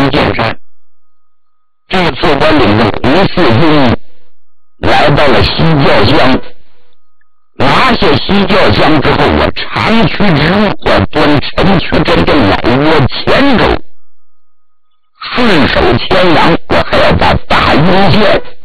见山。这次我领着胡四军来到了西教乡，拿下西教乡之后，我长驱直入，我端城区真正来我前州，顺手牵羊，我还要把大阴县